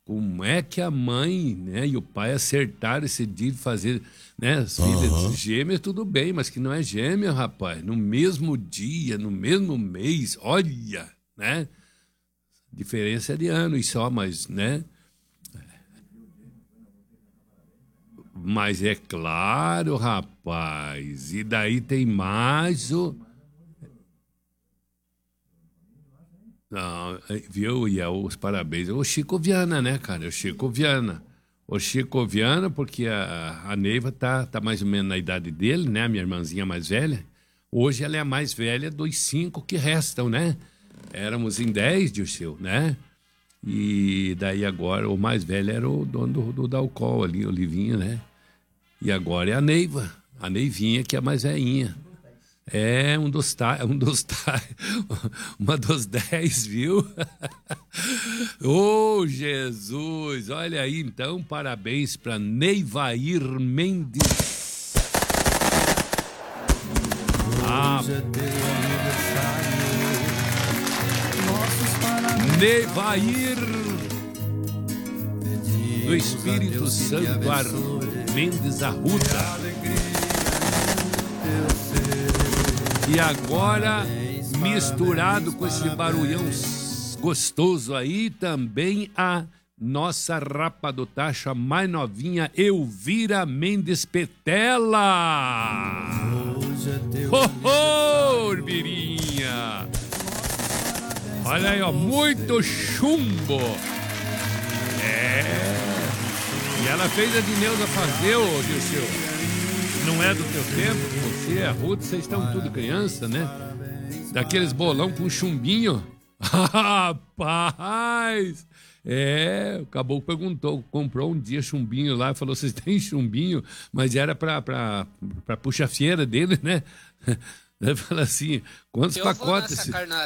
como é que a mãe, né, e o pai acertaram esse dia de fazer, né, as filhas gêmeas, tudo bem, mas que não é gêmea, rapaz. No mesmo dia, no mesmo mês, olha, né? Diferença de ano e só, mas, né? Mas é claro, rapaz. E daí tem mais o... Não, viu? E é os parabéns. O Chico Viana, né, cara? O Chico Viana. O Chico Viana, porque a Neiva tá mais ou menos na idade dele, né? A minha irmãzinha mais velha. Hoje ela é a mais velha dos 5 que restam, né? Éramos em 10, Dirceu, né? E daí agora o mais velho era o dono do Dalcol ali, o Livinho, né? E agora é a Neiva, a Neivinha, que é a mais velhinha. É uma dos 10, viu? Ô, Jesus! Olha aí, então, parabéns para Neivair Mendes. Neivair do Espírito Santo Mendes Arruda. E agora, misturado com esse barulhão gostoso aí, também a nossa rapadotacha mais novinha, Elvira Mendes Petela. Ô, Elvirinha! Olha aí, ó, muito chumbo. E ela fez a Dineuza fazer, ô Dirceu. Não é do teu tempo, você, a Ruth, vocês estão tudo criança, né? Daqueles bolão com chumbinho. Rapaz! O caboclo perguntou, comprou um dia chumbinho lá, falou, vocês têm chumbinho? Mas era pra puxa-feira dele, né? Ele fala assim, quantos pacotes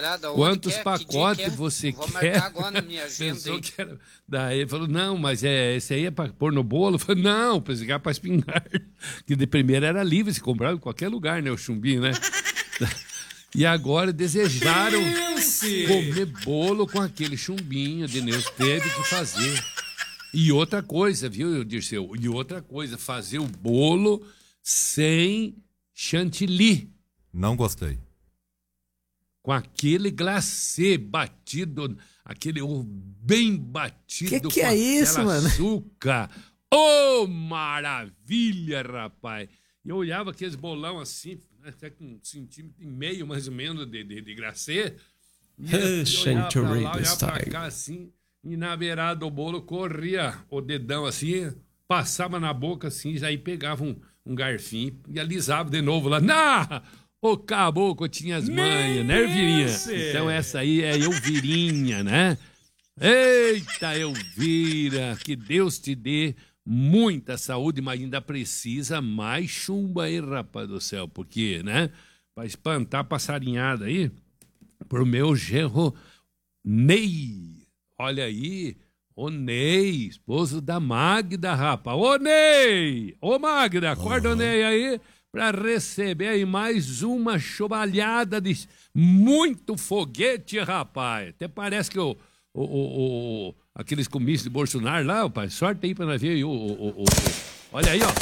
você vou quer? Marcar agora na minha agenda. Pensou que era... Daí ele falou, não, mas esse aí é pra pôr no bolo? Eu falei, não, pra pegar pra espingarda. Que de primeira era livre, se comprava em qualquer lugar, né, o chumbinho, né? E agora desejaram comer bolo com aquele chumbinho, de Deus teve que fazer. E outra coisa, viu, Dirceu? E outra coisa, fazer o bolo sem chantilly. Não gostei. Com aquele glacê batido, aquele ovo bem batido que com é isso, mano? açúcar. Ô, maravilha, rapaz! E eu olhava aqueles bolão assim, até com 1,5 centímetro mais ou menos de glacê. E eu olhava pra lá, olhava pra cá assim, e na beirada do bolo corria o dedão assim, passava na boca assim, já aí pegava um garfinho e alisava de novo lá. O caboclo tinha as manhas, né, Elvirinha? Então essa aí é Elvirinha, né? Eita, Elvira, que Deus te dê muita saúde, mas ainda precisa mais chumbo aí, rapaz do céu, porque, né? Pra espantar a passarinhada aí, pro meu genro Ney. Olha aí, o Ney, esposo da Magda, rapaz. Ô, Ney! Ô, Magda, acorda o Ney aí para receber aí mais uma chovalhada de muito foguete, rapaz. Até parece que aqueles comícios de Bolsonaro lá, rapaz, sorte aí pra nós ver aí, olha aí, ó.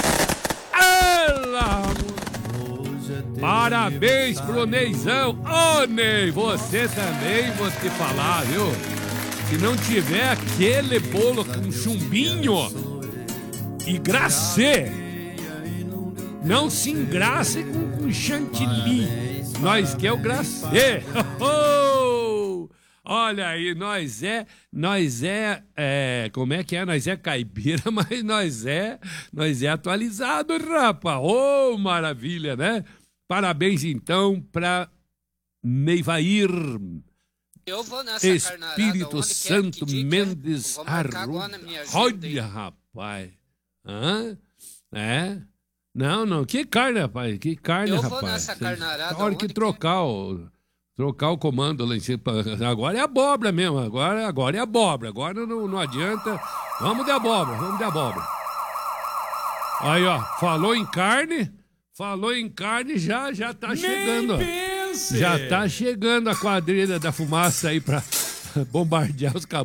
Parabéns pro Neizão. Ô, Ney, você também, vou te falar, viu? Se não tiver aquele bolo com chumbinho e glacê, não se engrace com chantilly. Nós quer o glacê. Olha aí, nós é, como é que é? Nós é caipira, mas nós é atualizado, rapaz. Ô, maravilha, né? Parabéns, então, pra Neivair. Eu vou nessa Espírito Santo Mendes Arruda. Olha, rapaz. Hã? É? Não. Que carne, rapaz? Que carne, rapaz? Eu vou nessa carnarada. Na hora que trocar o comando lá em cima. Agora é abóbora mesmo. Agora é abóbora. Agora não adianta. Vamos de abóbora. Aí, ó. Falou em carne, já tá chegando. Ó. Já tá chegando a quadrilha da fumaça aí pra bombardear os cabos.